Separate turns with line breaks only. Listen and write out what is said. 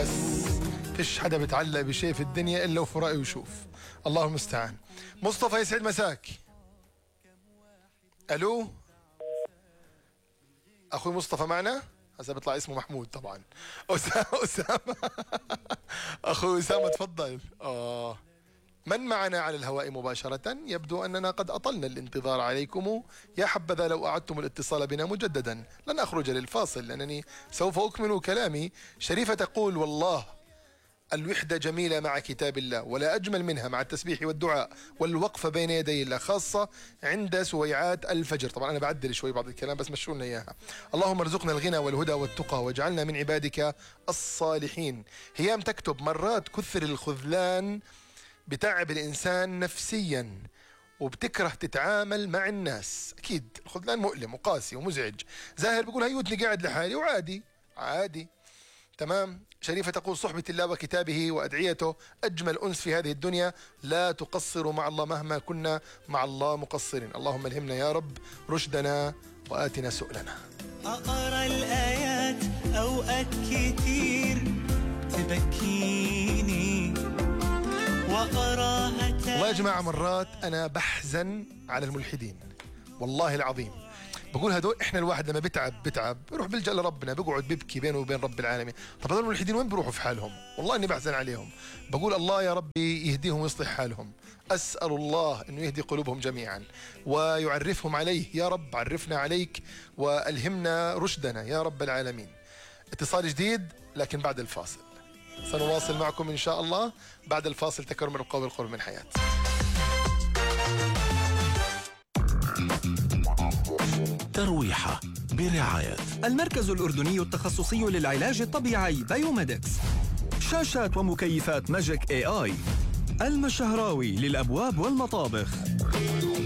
بس فيش حدا بتعلق بشيء في الدنيا إلا وفي رأيه ويشوف. الله المستعان. مصطفى يسعد مساك. ألو أخوي مصطفى معنا؟ هذا بيطلع اسمه محمود طبعا. أسامة أخوي أسامة تفضل. من معنا على الهواء مباشرة؟ يبدو أننا قد أطلنا الانتظار عليكم. يا حبذا لو أعدتم الاتصال بنا مجددا. لن أخرج للفاصل لأنني سوف أكمل كلامي. شريفة تقول والله الوحدة جميلة مع كتاب الله ولا أجمل منها مع التسبيح والدعاء والوقفة بين يدي الله خاصة عند سويعات الفجر. طبعا أنا بعدل شوي بعض الكلام بس مشوا إياها. اللهم ارزقنا الغنى والهدى والتقى واجعلنا من عبادك الصالحين. هيام تكتب مرات كثر الخذلان بتعب الإنسان نفسيا وبتكره تتعامل مع الناس. أكيد الخذلان مؤلم وقاسي ومزعج. زاهر بيقول هيوتني قاعد لحالي وعادي عادي. تمام. شريفة تقول صحبة الله وكتابه وأدعيته أجمل أنس في هذه الدنيا. لا تقصروا مع الله مهما كنا مع الله مقصرين. اللهم الهمنا يا رب رشدنا وآتنا سؤلنا.
أقرأ الآيات أوقات كتير تبكيني وأقراها.
والله يا جماعة مرات أنا بحزن على الملحدين والله العظيم. بقول هدول احنا الواحد لما بتعب بيروح بيلجأ لربنا بيقعد بيبكي بينه وبين رب العالمين. طب هذول الملحدين وين بيروحوا في حالهم؟ والله اني بحزن عليهم. بقول الله يا ربي يهديهم ويصلح حالهم. اسأل الله انه يهدي قلوبهم جميعا ويعرفهم عليه. يا رب عرفنا عليك والهمنا رشدنا يا رب العالمين. اتصال جديد لكن بعد الفاصل. سنواصل معكم ان شاء الله بعد الفاصل. تكرم القول والقرب من حياة.
ترويحة برعاية
المركز الأردني التخصصي للعلاج الطبيعي بايوميدكس. شاشات ومكيفات ماجيك AI. المشهراوي للأبواب والمطابخ.